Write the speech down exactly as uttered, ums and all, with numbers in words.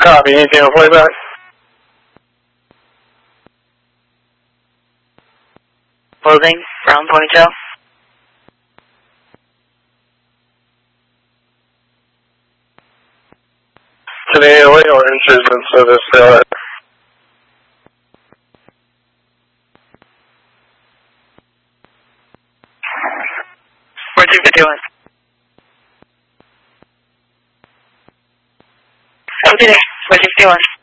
Copy, anything on playback? Clothing, brown ponytail. Today, late oranges and so this, uh, Where's you doing? Okay, where's you doing?